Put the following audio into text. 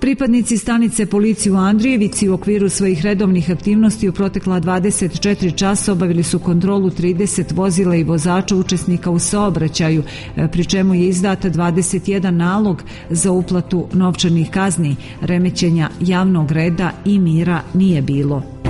Pripadnici stanice policije u Andrijevici u okviru svojih redovnih aktivnosti u protekla 24 časa obavili su kontrolu 30 vozila i vozača učesnika u saobraćaju, pri čemu je izdat 21 nalog za uplatu novčanih kazni. Remećenja javnog reda i mira nije bilo.